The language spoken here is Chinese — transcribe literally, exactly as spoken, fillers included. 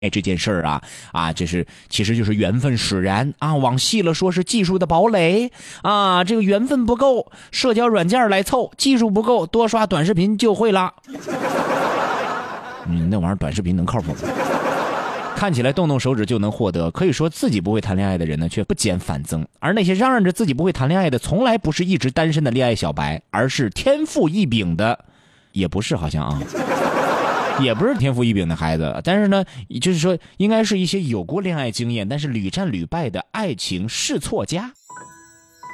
哎，这件事儿啊啊，这是其实就是缘分使然啊，往细了说是技术的堡垒啊，这个缘分不够，社交软件来凑；技术不够，多刷短视频就会了。嗯，那玩意儿短视频能靠谱吗？看起来动动手指就能获得，可以说自己不会谈恋爱的人呢，却不减反增。而那些嚷嚷着自己不会谈恋爱的，从来不是一直单身的恋爱小白，而是天赋异禀的，也不是好像啊。也不是天赋异禀的孩子，但是呢，就是说应该是一些有过恋爱经验，但是屡战屡败的爱情试错家。